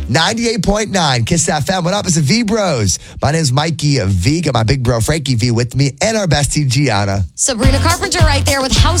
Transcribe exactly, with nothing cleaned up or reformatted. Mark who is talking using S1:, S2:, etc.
S1: ninety-eight point nine Kiss F M. What up? It's the V Bros. My name's Mikey V. Got my big bro Frankie V with me and our bestie Gianna.
S2: Sabrina Carpenter right there with House